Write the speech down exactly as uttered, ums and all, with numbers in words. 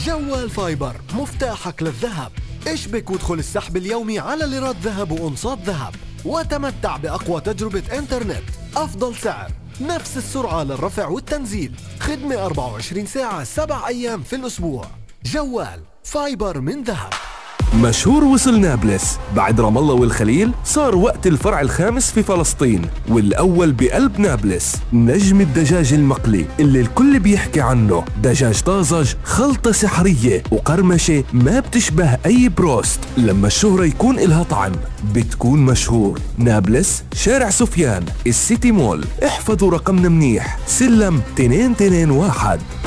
جوال فايبر مفتاحك للذهب. اشبك وادخل السحب اليومي على ليرات ذهب وأنصات ذهب وتمتع بأقوى تجربة انترنت، أفضل سعر، نفس السرعة للرفع والتنزيل، خدمة أربعة وعشرين ساعة سبع أيام في الأسبوع. جوال فايبر من ذهب. مشهور وصل نابلس، بعد رام الله والخليل صار وقت الفرع الخامس في فلسطين والأول بقلب نابلس. نجم الدجاج المقلي اللي الكل بيحكي عنه، دجاج طازج، خلطة سحرية وقرمشة ما بتشبه أي بروست. لما الشهرة يكون إلها طعم بتكون مشهور. نابلس، شارع سفيان، السيتي مول. احفظوا رقمنا منيح، سلم اثنين اثنين واحد.